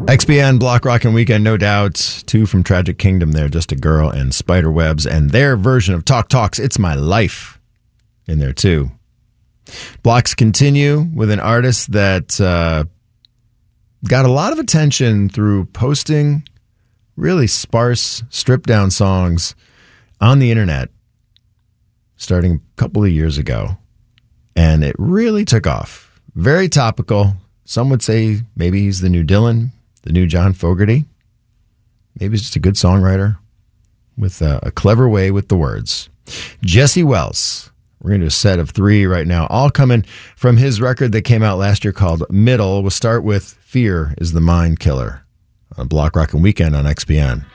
XBN, Block Rockin' Weekend, no doubt. Two from Tragic Kingdom there, Just a Girl and Spiderwebs, and their version of Talk Talk's It's My Life in there too. Blocks continue with an artist that got a lot of attention through posting really sparse, stripped-down songs on the internet starting a couple of years ago, and it really took off. Very topical. Some would say maybe he's the new Dylan, the new John Fogerty. Maybe he's just a good songwriter with a clever way with the words. Jesse Wells. We're going to do a set of three right now, all coming from his record that came out last year called Middle. We'll start with Fear is the Mind Killer on Block Rockin' Weekend on XBN.